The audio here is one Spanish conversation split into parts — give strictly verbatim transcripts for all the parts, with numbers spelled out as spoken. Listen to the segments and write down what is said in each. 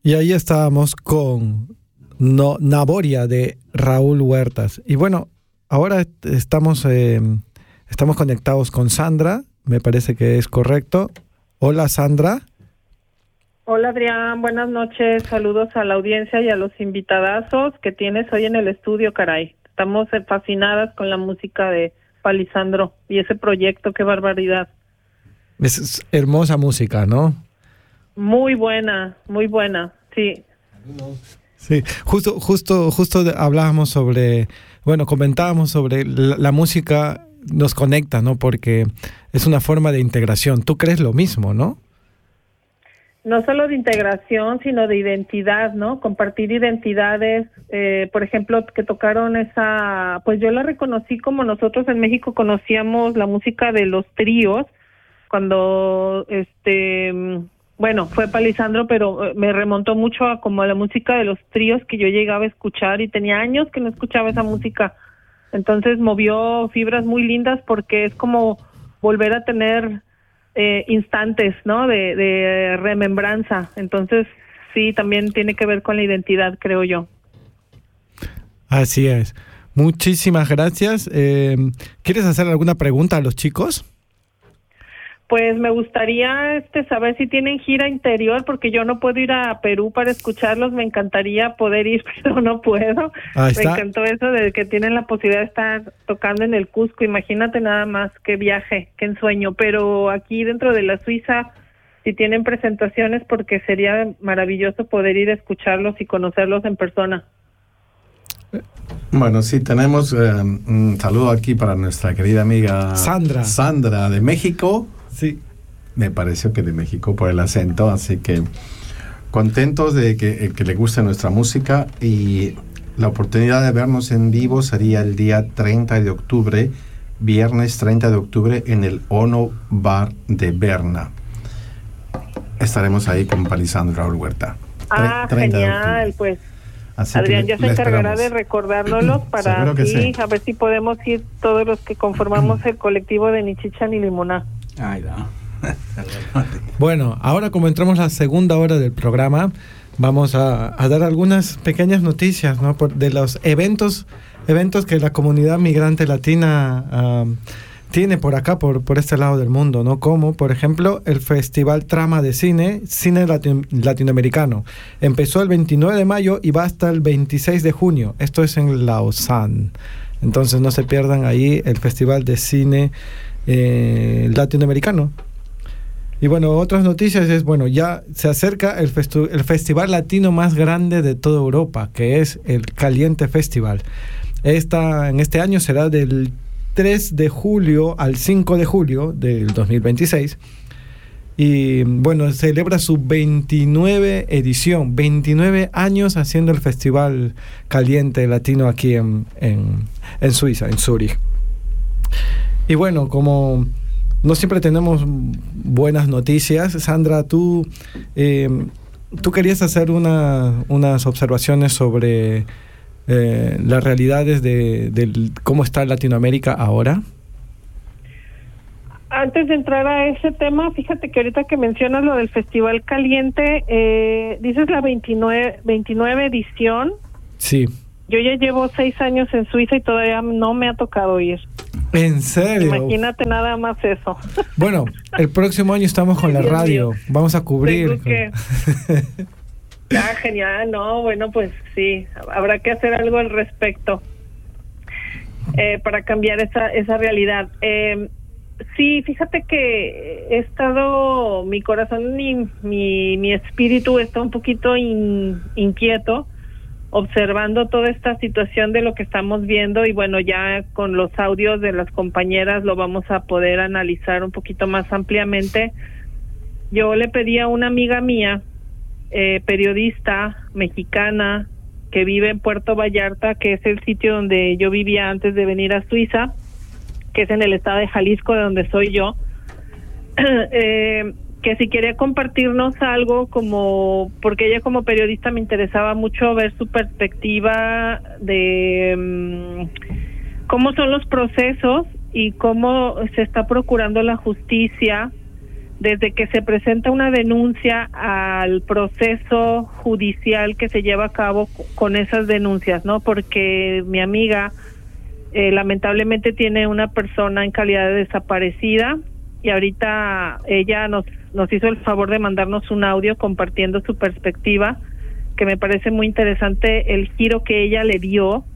Y ahí estábamos con no, Naboria de Raúl Huertas. Y bueno, ahora estamos, eh, estamos conectados con Sandra, me parece que es correcto. Hola, Sandra. Hola, Adrián, buenas noches, saludos a la audiencia y a los invitadazos que tienes hoy en el estudio, caray. Estamos fascinadas con la música de Palisandro y ese proyecto, qué barbaridad. Es hermosa música, ¿no? Muy buena, muy buena, sí. Sí, justo, justo, justo hablábamos sobre, bueno, comentábamos sobre la, la música nos conecta, ¿no? Porque es una forma de integración. ¿Tú crees lo mismo, no? No solo de integración, sino de identidad, ¿no? Compartir identidades, eh, por ejemplo, que tocaron esa, pues yo la reconocí como nosotros en México conocíamos la música de los tríos, cuando, este, bueno, fue Palisandro, pero me remontó mucho a como a la música de los tríos que yo llegaba a escuchar y tenía años que no escuchaba esa música. Entonces movió fibras muy lindas porque es como volver a tener eh, instantes, ¿no? De, de remembranza. Entonces sí, también tiene que ver con la identidad, creo yo. Así es. Muchísimas gracias. Eh, ¿Quieres hacer alguna pregunta a los chicos? Pues me gustaría este saber si tienen gira interior, porque yo no puedo ir a Perú para escucharlos. Me encantaría poder ir, pero no puedo. Ahí está. Me encantó eso de que tienen la posibilidad de estar tocando en el Cusco. Imagínate nada más, qué viaje, qué ensueño. Pero aquí dentro de la Suiza, si tienen presentaciones, porque sería maravilloso poder ir a escucharlos y conocerlos en persona. Bueno, sí, tenemos eh, un saludo aquí para nuestra querida amiga Sandra. Sandra de México. Sí. Me pareció que de México por el acento, así que contentos de que, que le guste nuestra música, y la oportunidad de vernos en vivo sería el día treinta de octubre, viernes treinta de octubre, en el Ono Bar de Berna. Estaremos ahí con Palisandro Raúl Huerta. Ah, genial, pues así Adrián le, ya se encargará de recordárnoslos para que sí, sí. A ver si podemos ir todos los que conformamos el colectivo de Ni Chicha ni Limoná. Ay, no. Bueno, ahora como entramos a la segunda hora del programa, vamos a, a dar algunas pequeñas noticias, ¿no? Por, de los eventos eventos que la comunidad migrante latina um, tiene por acá, por, por este lado del mundo, ¿no? Como, por ejemplo, el Festival Trama de Cine, Cine Latino, Latinoamericano. Empezó el veintinueve de mayo y va hasta el veintiséis de junio. Esto es en Lausanne. Entonces no se pierdan ahí el Festival de Cine Eh, latinoamericano. Y bueno, otras noticias es, bueno, ya se acerca el, festu- el festival latino más grande de toda Europa, que es el Caliente Festival. Esta, en este año será del tres de julio al cinco de julio del dos mil veintiséis. Y bueno, celebra su veintinueve edición, veintinueve años haciendo el Festival Caliente Latino aquí en, en, en Suiza, en Zúrich. Y bueno, como no siempre tenemos buenas noticias, Sandra, tú, eh, tú querías hacer una, unas observaciones sobre eh, las realidades de, de cómo está Latinoamérica ahora. Antes de entrar a ese tema, fíjate que ahorita que mencionas lo del Festival Caliente, eh, dices la veintinueve, veintinueve edición. Sí. Yo ya llevo seis años en Suiza y todavía no me ha tocado ir. ¿En serio? Imagínate nada más eso. Bueno, el próximo año estamos con la Dios radio. mío. Vamos a cubrir. Que... ah, genial, no, bueno, pues sí, habrá que hacer algo al respecto eh, para cambiar esa esa realidad. Eh, sí, fíjate que he estado, mi corazón y mi, mi espíritu está un poquito in, inquieto, observando toda esta situación de lo que estamos viendo, y bueno, ya con los audios de las compañeras lo vamos a poder analizar un poquito más ampliamente. Yo le pedí a una amiga mía, eh, periodista mexicana, que vive en Puerto Vallarta, que es el sitio donde yo vivía antes de venir a Suiza, que es en el estado de Jalisco, de donde soy yo, eh, que si quería compartirnos algo, como porque ella como periodista me interesaba mucho ver su perspectiva de um, cómo son los procesos y cómo se está procurando la justicia desde que se presenta una denuncia al proceso judicial que se lleva a cabo con esas denuncias, ¿no? Porque mi amiga eh, lamentablemente tiene una persona en calidad de desaparecida y ahorita ella nos nos hizo el favor de mandarnos un audio compartiendo su perspectiva, que me parece muy interesante el giro que ella le dio.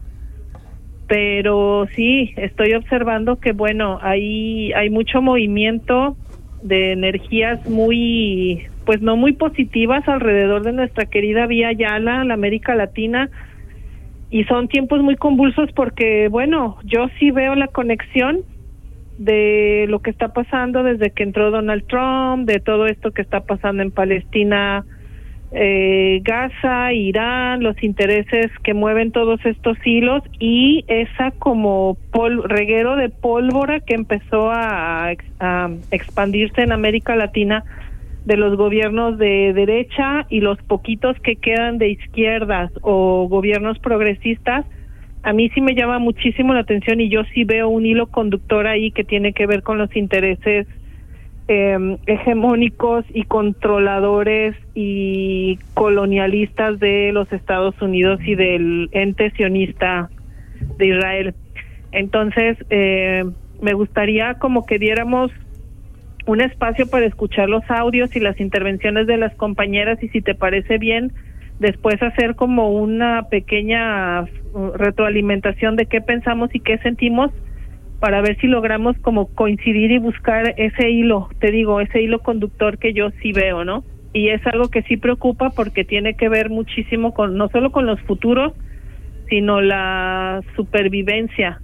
Pero sí, estoy observando que, bueno, hay, hay mucho movimiento de energías muy, pues no muy positivas alrededor de nuestra querida Vía Yala, la América Latina, y son tiempos muy convulsos porque, bueno, yo sí veo la conexión de lo que está pasando desde que entró Donald Trump, de todo esto que está pasando en Palestina, eh, Gaza, Irán, los intereses que mueven todos estos hilos y esa como pol- reguero de pólvora que empezó a, a expandirse en América Latina de los gobiernos de derecha y los poquitos que quedan de izquierdas o gobiernos progresistas. A mí sí me llama muchísimo la atención y yo sí veo un hilo conductor ahí que tiene que ver con los intereses eh, hegemónicos y controladores y colonialistas de los Estados Unidos y del ente sionista de Israel. Entonces, eh, me gustaría como que diéramos un espacio para escuchar los audios y las intervenciones de las compañeras y si te parece bien, después hacer como una pequeña retroalimentación de qué pensamos y qué sentimos para ver si logramos como coincidir y buscar ese hilo, te digo, ese hilo conductor que yo sí veo, ¿no? Y es algo que sí preocupa porque tiene que ver muchísimo con, no solo con los futuros, sino la supervivencia,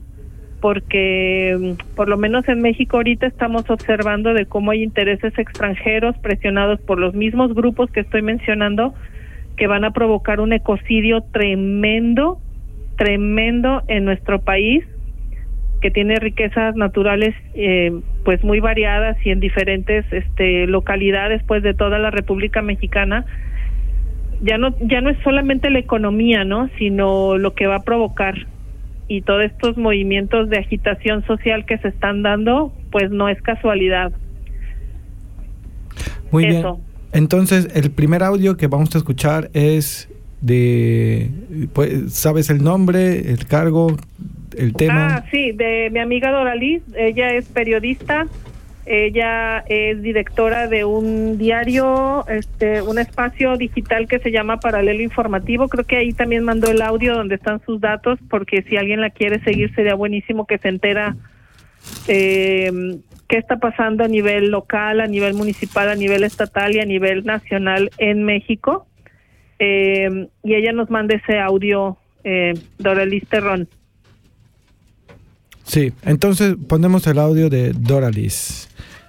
porque por lo menos en México ahorita estamos observando de cómo hay intereses extranjeros presionados por los mismos grupos que estoy mencionando, que van a provocar un ecocidio tremendo, tremendo en nuestro país, que tiene riquezas naturales eh, pues muy variadas y en diferentes este localidades pues de toda la República Mexicana. Ya no ya no es solamente la economía, ¿no?, sino lo que va a provocar, y todos estos movimientos de agitación social que se están dando, pues no es casualidad. Muy Eso. bien. Entonces, el primer audio que vamos a escuchar es de, pues, ¿sabes el nombre, el cargo, el tema? Ah, sí, de mi amiga Doraliz. Ella es periodista, ella es directora de un diario, este, un espacio digital que se llama Paralelo Informativo. Creo que ahí también mandó el audio donde están sus datos, porque si alguien la quiere seguir sería buenísimo que se entera eh, qué está pasando a nivel local, a nivel municipal, a nivel estatal y a nivel nacional en México. Eh, y ella nos manda ese audio, eh, Doraliz Terrón. Sí, entonces ponemos el audio de Doraliz.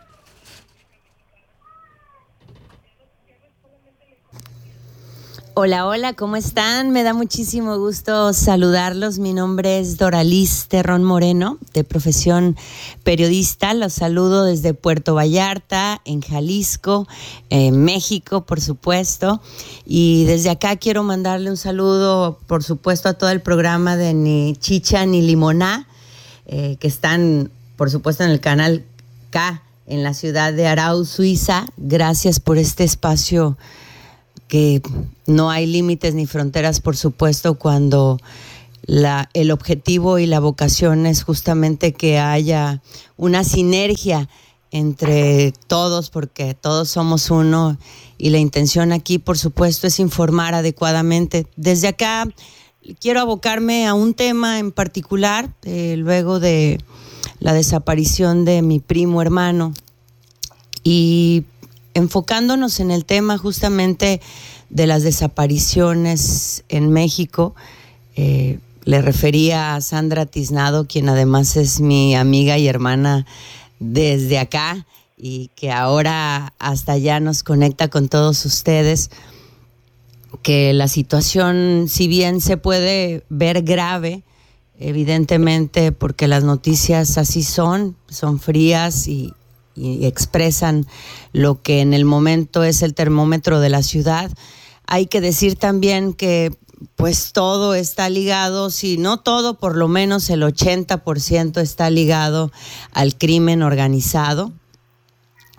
Hola, hola, ¿cómo están? Me da muchísimo gusto saludarlos. Mi nombre es Doraliz Terrón Moreno, de profesión periodista. Los saludo desde Puerto Vallarta, en Jalisco, en México, por supuesto. Y desde acá quiero mandarle un saludo, por supuesto, a todo el programa de Ni Chicha ni Limoná, eh, que están, por supuesto, en el canal K, en la ciudad de Aarau, Suiza. Gracias por este espacio, que no hay límites ni fronteras, por supuesto, cuando la, el objetivo y la vocación es justamente que haya una sinergia entre todos, porque todos somos uno, y la intención aquí, por supuesto, es informar adecuadamente. Desde acá quiero abocarme a un tema en particular, eh, luego de la desaparición de mi primo hermano, y enfocándonos en el tema justamente de las desapariciones en México. Eh, le refería a Sandra Tiznado, quien además es mi amiga y hermana desde acá, y que ahora hasta allá nos conecta con todos ustedes, que la situación, si bien se puede ver grave, evidentemente, porque las noticias así son, son frías y y expresan lo que en el momento es el termómetro de la ciudad. Hay que decir también que pues todo está ligado, si no todo, por lo menos el ochenta por ciento está ligado al crimen organizado.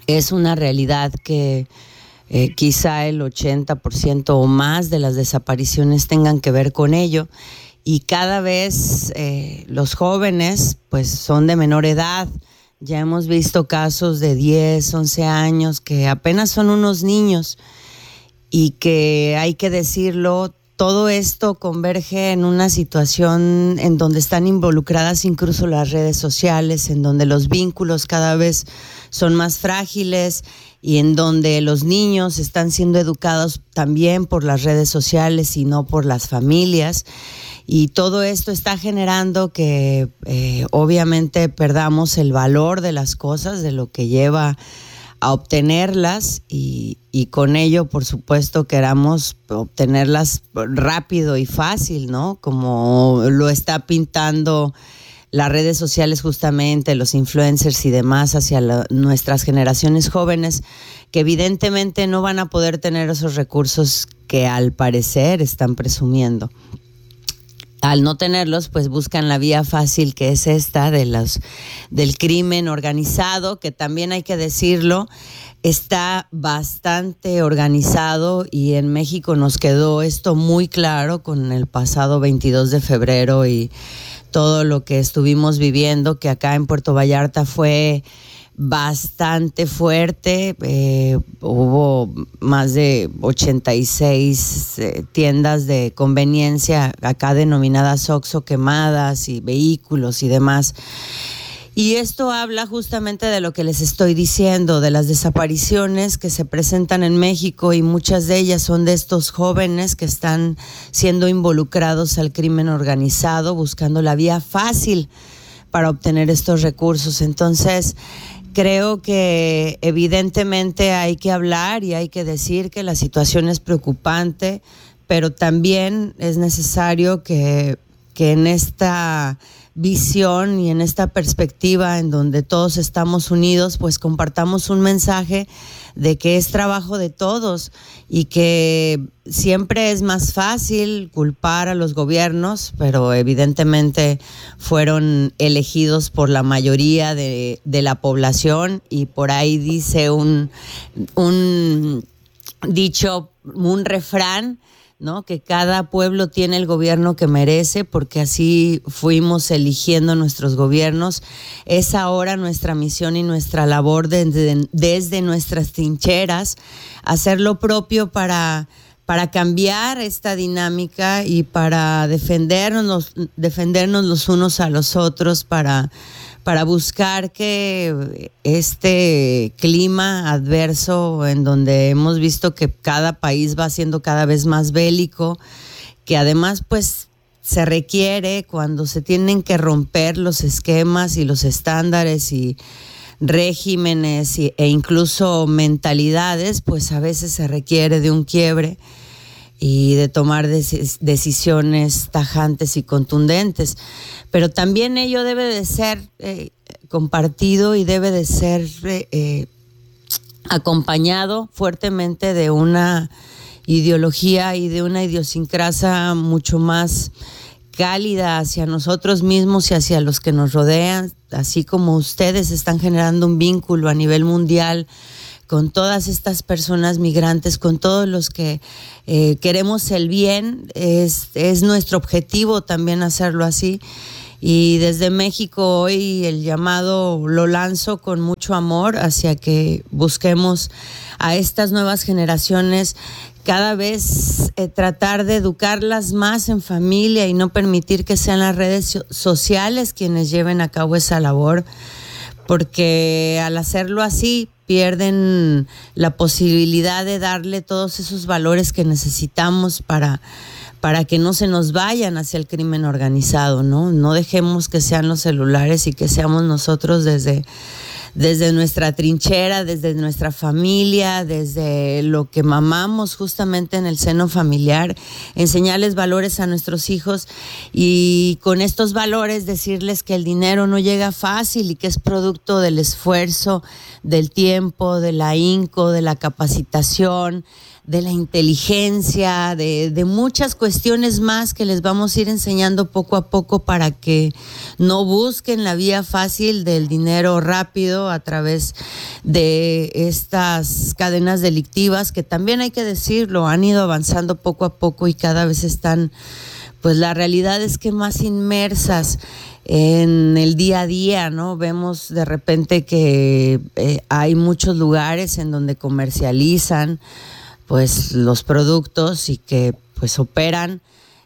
es una realidad que eh, quizá el ochenta por ciento o más de las desapariciones tengan que ver con ello. Y cada vez eh, los jóvenes pues son de menor edad. Ya hemos visto casos de diez, once años que apenas son unos niños y que, hay que decirlo, todo esto converge en una situación en donde están involucradas incluso las redes sociales, en donde los vínculos cada vez son más frágiles y en donde los niños están siendo educados también por las redes sociales y no por las familias. Y todo esto está generando que eh, obviamente perdamos el valor de las cosas, de lo que lleva a obtenerlas y, y con ello, por supuesto, queramos obtenerlas rápido y fácil, ¿no? Como lo está pintando las redes sociales justamente, los influencers y demás hacia la, nuestras generaciones jóvenes, que evidentemente no van a poder tener esos recursos que al parecer están presumiendo. Al no tenerlos, pues buscan la vía fácil, que es esta de los, del crimen organizado, que también hay que decirlo, está bastante organizado y en México nos quedó esto muy claro con el pasado veintidós de febrero y todo lo que estuvimos viviendo, que acá en Puerto Vallarta fue bastante fuerte. Eh, hubo más de ochenta y seis eh, tiendas de conveniencia acá denominadas Oxxo quemadas y vehículos y demás. Y esto habla justamente de lo que les estoy diciendo, de las desapariciones que se presentan en México, y muchas de ellas son de estos jóvenes que están siendo involucrados al crimen organizado, buscando la vía fácil para obtener estos recursos. Entonces, creo que evidentemente hay que hablar y hay que decir que la situación es preocupante, pero también es necesario que, que en esta visión y en esta perspectiva en donde todos estamos unidos, pues compartamos un mensaje de que es trabajo de todos y que siempre es más fácil culpar a los gobiernos, pero evidentemente fueron elegidos por la mayoría de, de la población, y por ahí dice un, un dicho, un refrán, ¿no? Que cada pueblo tiene el gobierno que merece, porque así fuimos eligiendo nuestros gobiernos. Es ahora nuestra misión y nuestra labor desde, desde nuestras trincheras hacer lo propio para, para cambiar esta dinámica y para defendernos, defendernos los unos a los otros, para para buscar que este clima adverso en donde hemos visto que cada país va siendo cada vez más bélico, que además pues se requiere cuando se tienen que romper los esquemas y los estándares y regímenes y, e incluso mentalidades, pues a veces se requiere de un quiebre y de tomar des- decisiones tajantes y contundentes. Pero también ello debe de ser eh, compartido y debe de ser eh, acompañado fuertemente de una ideología y de una idiosincrasia mucho más cálida hacia nosotros mismos y hacia los que nos rodean, así como ustedes están generando un vínculo a nivel mundial con todas estas personas migrantes, con todos los que eh, queremos el bien. Es, es nuestro objetivo también hacerlo así. Y desde México hoy el llamado lo lanzo con mucho amor hacia que busquemos a estas nuevas generaciones cada vez eh, tratar de educarlas más en familia y no permitir que sean las redes so- sociales quienes lleven a cabo esa labor, porque al hacerlo así pierden la posibilidad de darle todos esos valores que necesitamos para, para que no se nos vayan hacia el crimen organizado, ¿no? No dejemos que sean los celulares y que seamos nosotros desde, desde nuestra trinchera, desde nuestra familia, desde lo que mamamos justamente en el seno familiar, enseñarles valores a nuestros hijos y con estos valores decirles que el dinero no llega fácil y que es producto del esfuerzo, del tiempo, del ahínco, de la capacitación, de la inteligencia, de, de muchas cuestiones más que les vamos a ir enseñando poco a poco para que no busquen la vía fácil del dinero rápido a través de estas cadenas delictivas que también, hay que decirlo, han ido avanzando poco a poco y cada vez están, pues la realidad es que más inmersas en el día a día, ¿no? Vemos de repente que eh, hay muchos lugares en donde comercializan pues los productos y que pues operan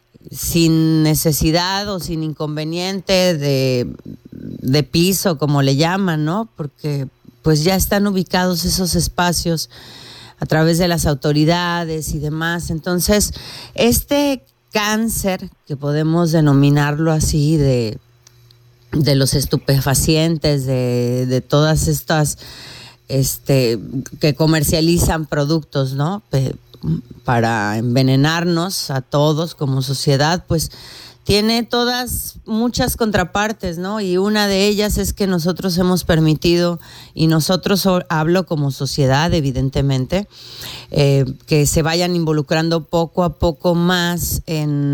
sin necesidad o sin inconveniente de, de piso, como le llaman, ¿no? Porque pues ya están ubicados esos espacios a través de las autoridades y demás. Entonces, este cáncer, que podemos denominarlo así, de de los estupefacientes, de, de todas estas este, que comercializan productos, ¿no? Pe- para envenenarnos a todos como sociedad, pues tiene todas, muchas contrapartes, ¿no? Y una de ellas es que nosotros hemos permitido, y nosotros hablo como sociedad, evidentemente, eh, que se vayan involucrando poco a poco más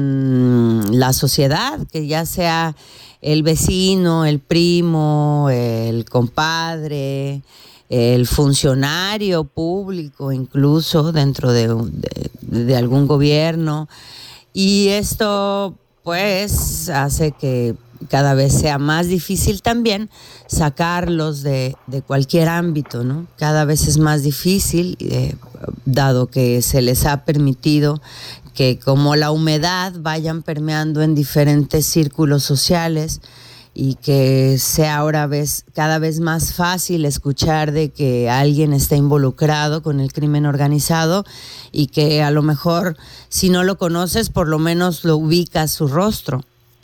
en la sociedad, que ya sea el vecino, el primo, el compadre, el funcionario público, incluso dentro de, de, de algún gobierno. Y esto pues hace que cada vez sea más difícil también sacarlos de, de cualquier ámbito, ¿no? Cada vez es más difícil, eh, dado que se les ha permitido que como la humedad vayan permeando en diferentes círculos sociales y que sea ahora vez, cada vez más fácil escuchar de que alguien está involucrado con el crimen organizado y que a lo mejor, si no lo conoces, por lo menos lo ubicas su rostro.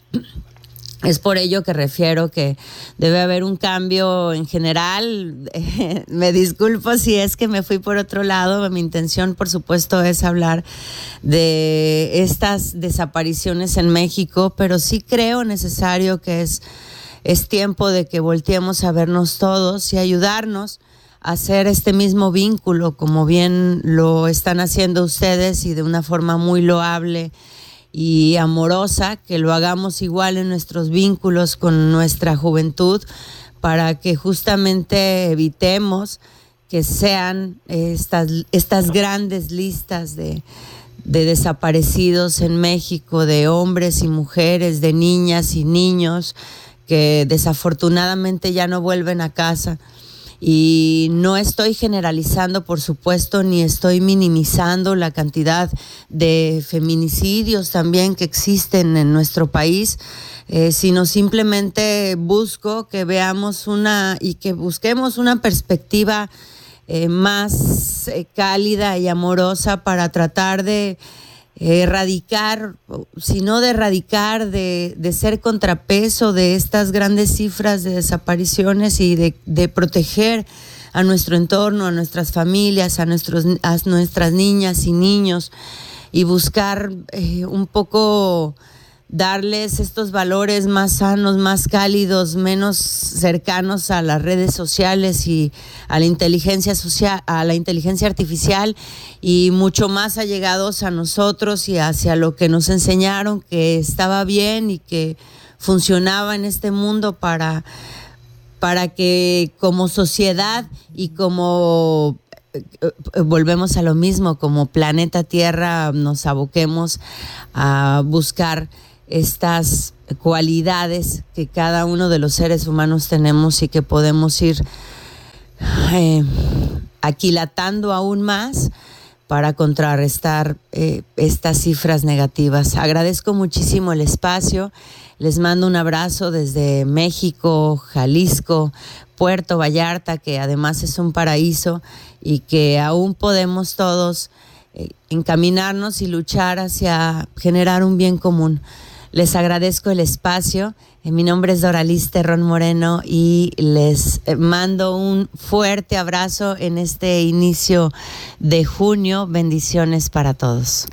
Es por ello que refiero que debe haber un cambio en general. Me disculpo si es que me fui por otro lado. Mi intención, por supuesto, es hablar de estas desapariciones en México, pero sí creo necesario que es, es tiempo de que volteemos a vernos todos y ayudarnos a hacer este mismo vínculo, como bien lo están haciendo ustedes y de una forma muy loable y amorosa, que lo hagamos igual en nuestros vínculos con nuestra juventud, para que justamente evitemos que sean estas, estas grandes listas de, de desaparecidos en México, de hombres y mujeres, de niñas y niños que desafortunadamente ya no vuelven a casa. Y no estoy generalizando, por supuesto, ni estoy minimizando la cantidad de feminicidios también que existen en nuestro país, eh, sino simplemente busco que veamos una y que busquemos una perspectiva eh, más eh, cálida y amorosa para tratar de erradicar, si no de erradicar, de, de ser contrapeso de estas grandes cifras de desapariciones y de, de proteger a nuestro entorno, a nuestras familias, a, nuestros, a nuestras niñas y niños, y buscar eh, un poco darles estos valores más sanos, más cálidos, menos cercanos a las redes sociales y a la inteligencia social, a la inteligencia artificial, y mucho más allegados a nosotros y hacia lo que nos enseñaron que estaba bien y que funcionaba en este mundo para, para que como sociedad y como volvemos a lo mismo, como planeta Tierra, nos aboquemos a buscar estas cualidades que cada uno de los seres humanos tenemos y que podemos ir eh, aquilatando aún más para contrarrestar eh, estas cifras negativas. Agradezco muchísimo el espacio, les mando un abrazo desde México, Jalisco, Puerto Vallarta, que además es un paraíso y que aún podemos todos eh, encaminarnos y luchar hacia generar un bien común. Les agradezco el espacio. Mi nombre es Doraliste Ron Moreno y les mando un fuerte abrazo en este inicio de junio. Bendiciones para todos.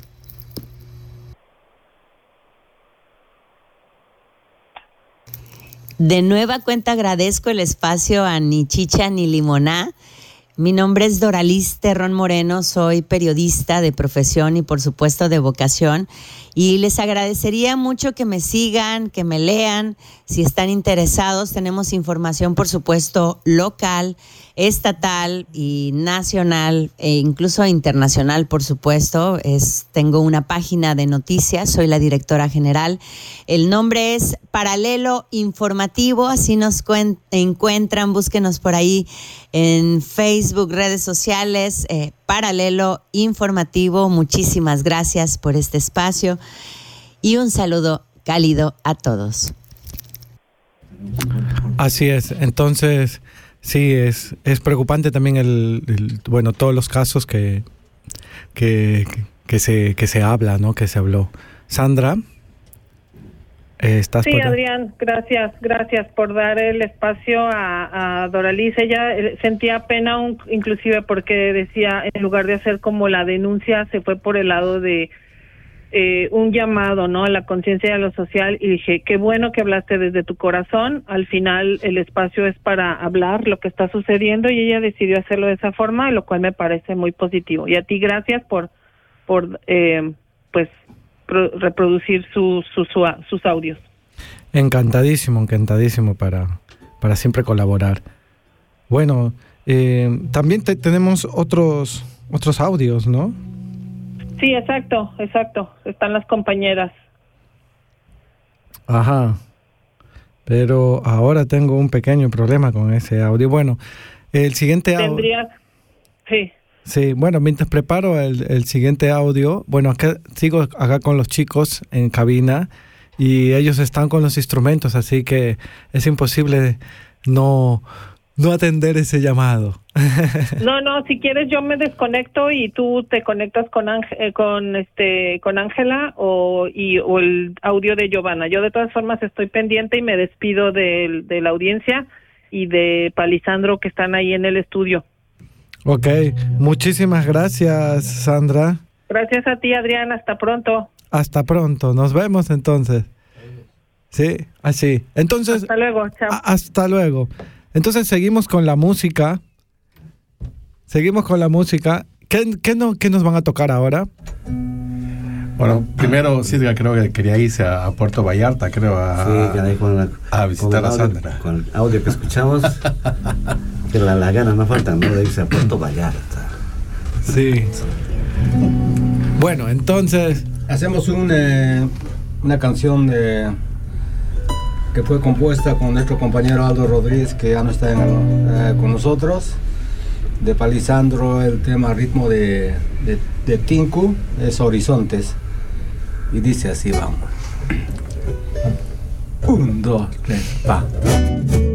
De nueva cuenta agradezco el espacio a Ni Chicha ni Limoná Mi nombre es Doralis Terrón Moreno, soy periodista de profesión y por supuesto de vocación, y les agradecería mucho que me sigan, que me lean, si están interesados. Tenemos información por supuesto local, estatal y nacional e incluso internacional, por supuesto. Es, tengo una página de noticias, soy la directora general. El nombre es Paralelo Informativo, así nos cuen- encuentran, búsquenos por ahí en Facebook, redes sociales, eh, Paralelo Informativo. Muchísimas gracias por este espacio y un saludo cálido a todos. Así es, entonces sí, es, es preocupante también el, el bueno, todos los casos que, que, que, se, que se habla, ¿no? Que se habló. Sandra, eh, ¿estás Sí, por ahí? Adrián, gracias, gracias por dar el espacio a, a Doralis. Ella eh, sentía pena un, inclusive porque decía, en lugar de hacer como la denuncia, se fue por el lado de eh, un llamado, ¿no? A la conciencia y a lo social, y dije, qué bueno que hablaste desde tu corazón. Al final el espacio es para hablar lo que está sucediendo y ella decidió hacerlo de esa forma, lo cual me parece muy positivo. Y a ti gracias por, por eh, pues, pro- reproducir su, su, su, sus audios. Encantadísimo, encantadísimo para, para siempre colaborar. Bueno, eh, también te, tenemos otros, otros audios, ¿no? Sí, exacto, exacto. Están las compañeras. Ajá. Pero ahora tengo un pequeño problema con ese audio. Bueno, el siguiente audio... Tendrías... Sí. Sí, bueno, mientras preparo el, el siguiente audio, bueno, acá sigo acá con los chicos en cabina y ellos están con los instrumentos, así que es imposible no, no atender ese llamado. No, no, si quieres yo me desconecto y tú te conectas con Ángel, eh, con este con Ángela o y o el audio de Giovanna. Yo de todas formas estoy pendiente y me despido de, de la audiencia y de Palisandro que están ahí en el estudio. Ok, muchísimas gracias, Sandra. Gracias a ti, Adrián, hasta pronto. Hasta pronto, nos vemos entonces. Sí, así. Entonces, hasta luego, chao. A- hasta luego. Entonces seguimos con la música. Seguimos con la música. ¿Qué, qué, no, qué nos van a tocar ahora? Bueno, primero Silvia creo que quería irse a, a Puerto Vallarta, creo, a, Sí, caray, con la, a visitar con a el audio, Sandra. con el audio que escuchamos, que la, la ganas no faltan, ¿no? De irse a Puerto Vallarta. Sí. Bueno, entonces... Hacemos un, eh, una canción de, que fue compuesta con nuestro compañero Aldo Rodríguez, que ya no está en, eh, con nosotros. De Palisandro, el tema ritmo de, de, de Tinku es Horizontes. Y dice así, vamos. Un, dos, tres, pa.